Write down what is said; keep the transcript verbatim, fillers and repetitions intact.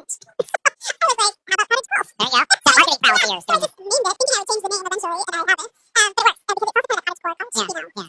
I was like, how about cottage quilt? There you go. So marketing prowess here. So I just named it, thinking I would change the name eventually, and I haven't. Um, but it works uh, because it's also kind of cottage core, cottage, yeah, you know. Yeah.